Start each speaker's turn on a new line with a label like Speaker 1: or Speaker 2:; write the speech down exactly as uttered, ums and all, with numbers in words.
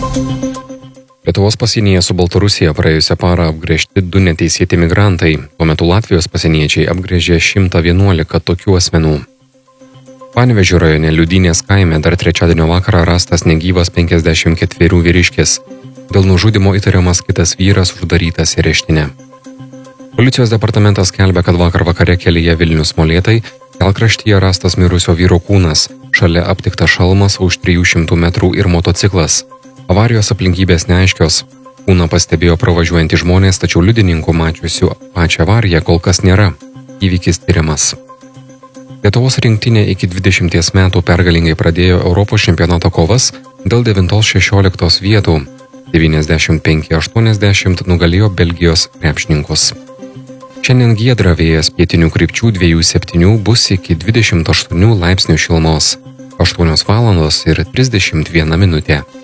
Speaker 1: Lietuvos pasienyje su Baltarusija praėjusią parą apgręžti du neteisėti migrantai, tuo metu Latvijos pasieniečiai apgręžė šimtą vienuolika tokių asmenų. Panevėžio rajone Liudynės kaime dar trečiadienio vakarą rastas negyvas penkiasdešimt ketverių vyriškis. Dėl nužudimo įtariamas kitas vyras uždarytas į areštinę. Policijos departamentas skelbia, kad vakar vakare kelyje Vilnius Molėtai kelkraštyje rastas mirusio vyro kūnas, šalia aptiktas šalmas už trijų šimtų metrų ir motociklas. Avarijos aplinkybės neaiškios. Kūną pastebėjo pravažiuojantys žmonės, tačiau liudininkų mačiusių pačią avariją kol kas nėra. Įvykis tyriamas. Lietuvos rinktinė iki dvidešimties metų pergalingai pradėjo Europos čempionato kovas dėl devintos šešioliktos vietų. devyniasdešimt penki aštuoniasdešimt nugalėjo Belgijos krepšininkus. Šiandien giedra, vėjas pietinių krypčių dviejų septynių bus iki dvidešimt aštuonių laipsnių šilumos. aštuonios valandos ir trisdešimt viena minutė.